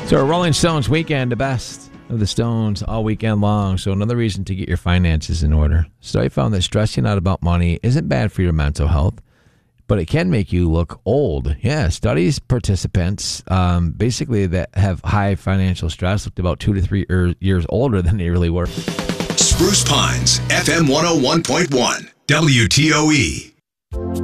So, Rolling Stones weekend, the best of the Stones all weekend long. So, another reason to get your finances in order. Study found that stressing out about money isn't bad for your mental health, but it can make you look old. Yeah, studies participants basically that have high financial stress looked about 2 to 3 years older than they really were. Spruce Pines, FM 101.1, WTOE.